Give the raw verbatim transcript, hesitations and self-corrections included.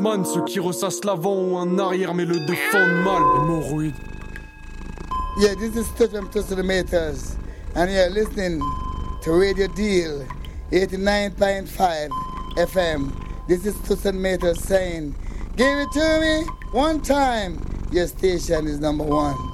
Man, ceux qui ressassent l'avant ont un arrière mais le défendent mal. Hémorroïdes. Yeah, this is Steph from Tussle Meters, and you're listening to Radio Deal eighty-nine point five F M. This is Tussle Meters saying, give it to me one time. Your station is number one.